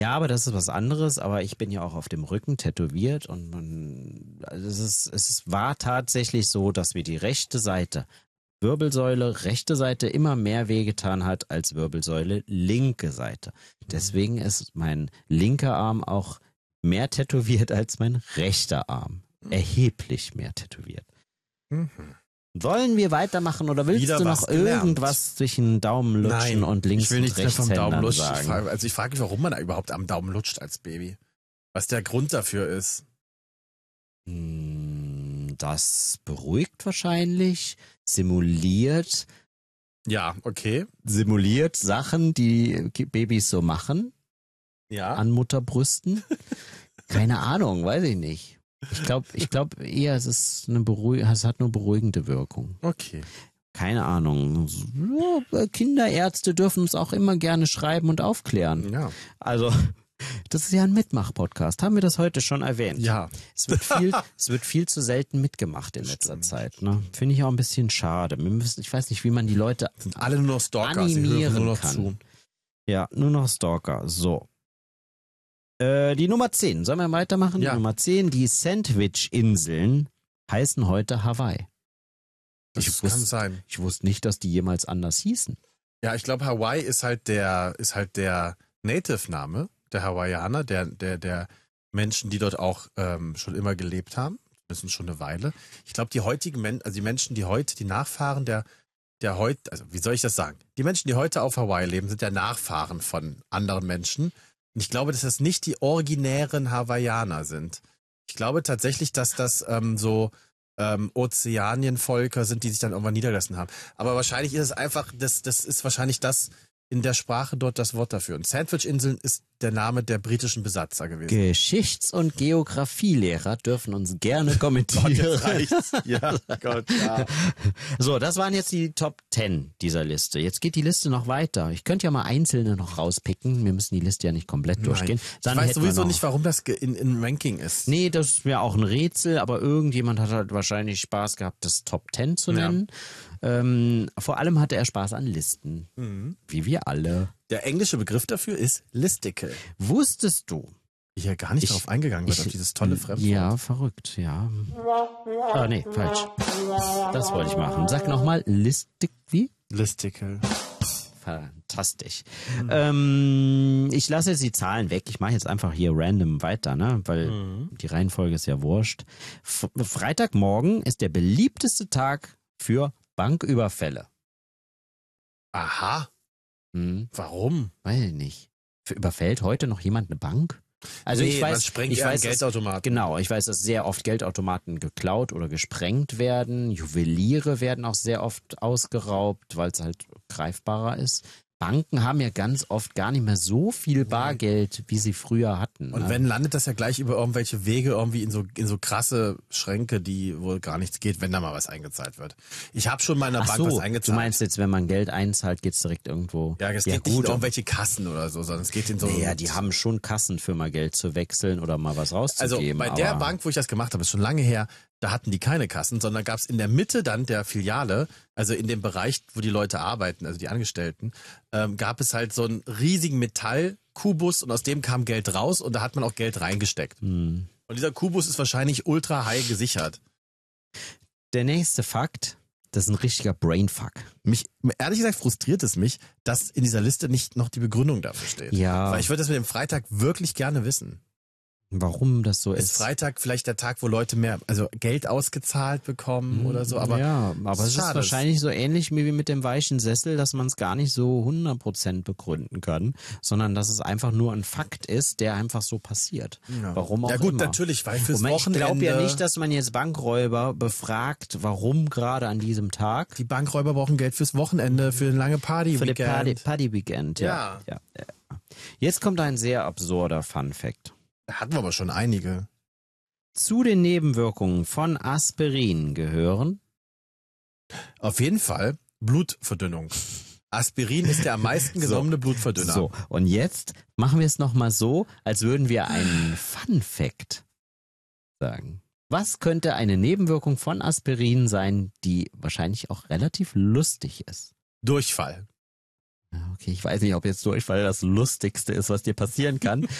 Ja, aber das ist was anderes, aber ich bin ja auch auf dem Rücken tätowiert und also es war tatsächlich so, dass mir die rechte Seite, Wirbelsäule, rechte Seite immer mehr wehgetan hat als Wirbelsäule, linke Seite. Deswegen ist mein linker Arm auch mehr tätowiert als mein rechter Arm. Erheblich mehr tätowiert. Mhm. Wollen wir weitermachen oder willst Wieder du was noch gelernt. irgendwas zwischen Daumen lutschen und links ich will nichts und mehr vom Daumen Rechtshändern lutschen. sagen? Ich frage mich, warum man da überhaupt am Daumen lutscht als Baby. Was der Grund dafür ist. Das beruhigt wahrscheinlich, simuliert Sachen, die Babys so machen Ja. an Mutterbrüsten. Keine Ahnung, weiß ich nicht. Ich glaube eher, es hat nur beruhigende Wirkung. Okay. Keine Ahnung. Ja, Kinderärzte dürfen uns auch immer gerne schreiben und aufklären. Ja. Also, das ist ja ein Mitmach-Podcast. Haben wir das heute schon erwähnt? Ja. Es wird viel zu selten mitgemacht in letzter Zeit. Ne? Finde ich auch ein bisschen schade. Ich weiß nicht, wie man die Leute Sind alle nur noch Stalker, sie animieren hören nur noch kann. zu. Ja, nur noch Stalker. So. Die Nummer 10. Sollen wir weitermachen? Ja. Nummer 10. Die Sandwich-Inseln heißen heute Hawaii. Das kann sein. Ich wusste nicht, dass die jemals anders hießen. Ja, ich glaube, Hawaii ist halt der Native-Name, der Hawaiianer, der Menschen, die dort auch schon immer gelebt haben. Das ist schon eine Weile. Ich glaube, die Menschen, die heute, die Nachfahren der heute, also wie soll ich das sagen? Die Menschen, die heute auf Hawaii leben, sind ja Nachfahren von anderen Menschen. Und ich glaube, dass das nicht die originären Hawaiianer sind. Ich glaube tatsächlich, dass das Ozeanienvölker sind, die sich dann irgendwann niedergelassen haben. Aber wahrscheinlich ist es einfach, das ist wahrscheinlich das in der Sprache dort das Wort dafür. Und Sandwich-Inseln ist der Name der britischen Besatzer gewesen. Geschichts- und Geografielehrer dürfen uns gerne kommentieren. Gott, jetzt reicht's. Ja, Gott, ja. So, das waren jetzt die Top 10 dieser Liste. Jetzt geht die Liste noch weiter. Ich könnte ja mal einzelne noch rauspicken. Wir müssen die Liste ja nicht komplett durchgehen. Dann ich weiß hätten wir sowieso noch- nicht, warum das in Ranking ist. Nee, das ist mir auch ein Rätsel, aber irgendjemand hat halt wahrscheinlich Spaß gehabt, das Top 10 zu nennen. Vor allem hatte er Spaß an Listen. Wie wir alle. Der englische Begriff dafür ist Listicle. Wusstest du? Hier gar nicht drauf eingegangen wird, auf dieses tolle Fremdwort. Ja, verrückt, ja. Ah, nee, falsch. Das wollte ich machen. Sag nochmal, wie? Listicle. Fantastisch. Ich lasse jetzt die Zahlen weg. Ich mache jetzt einfach hier random weiter, ne? Weil die Reihenfolge ist ja wurscht. Freitagmorgen ist der beliebteste Tag für Banküberfälle. Aha. Hm, Warum? weiß ich nicht. Überfällt heute noch jemand eine Bank? Also Nee, ich man weiß, sprengt ich eher einen weiß, Geldautomaten. Genau, ich weiß, dass sehr oft Geldautomaten geklaut oder gesprengt werden. Juweliere werden auch sehr oft ausgeraubt, weil es halt greifbarer ist. Banken haben ja ganz oft gar nicht mehr so viel Bargeld, wie sie früher hatten. Und ne? wenn, landet das ja gleich über irgendwelche Wege irgendwie in so krasse Schränke, die wohl gar nichts geht, wenn da mal was eingezahlt wird. Ich habe schon mal in der Ach Bank was so, eingezahlt. du meinst jetzt, wenn man Geld einzahlt, geht's direkt irgendwo. Ja, es geht nicht in irgendwelche Kassen oder so, sondern es geht in so... Naja, die haben schon Kassen für mal Geld zu wechseln oder mal was Also rauszugeben. bei der aber Bank, wo ich das gemacht habe, ist schon lange her, da hatten die keine Kassen, sondern gab es in der Mitte dann der Filiale, also in dem Bereich, wo die Leute arbeiten, also die Angestellten, gab es halt so einen riesigen Metallkubus und aus dem kam Geld raus und da hat man auch Geld reingesteckt. Und dieser Kubus ist wahrscheinlich ultra high gesichert. Der nächste Fakt, das ist ein richtiger Brainfuck. Ehrlich gesagt frustriert es mich, dass in dieser Liste nicht noch die Begründung dafür steht. Ja. Weil ich würde das mit dem Freitag wirklich gerne wissen. Warum das so Ist ist. Freitag vielleicht der Tag, wo Leute mehr, also Geld ausgezahlt bekommen oder so, aber ja, aber es ist schade. wahrscheinlich so ähnlich wie mit dem weichen Sessel, dass man es gar nicht so 100% begründen kann, sondern dass es einfach nur ein Fakt ist, der einfach so passiert. Ja. Warum auch Ja gut, immer. natürlich, weil fürs Und ich Wochenende... glaube ja nicht, dass man jetzt Bankräuber befragt, warum gerade an diesem Tag. die Bankräuber brauchen Geld fürs Wochenende, für eine lange Party. Für die Party-Weekend, ja. Ja. Jetzt kommt ein sehr absurder Fun-Fact. Da hatten wir aber schon einige. Zu den Nebenwirkungen von Aspirin gehören Auf jeden Fall Blutverdünnung. Aspirin ist der am meisten genommene Blutverdünner. So, und jetzt machen wir es nochmal so, als würden wir einen Fun-Fact sagen. Was könnte eine Nebenwirkung von Aspirin sein, die wahrscheinlich auch relativ lustig ist? Durchfall. Okay, ich weiß nicht, ob jetzt Durchfall das Lustigste ist, was dir passieren kann.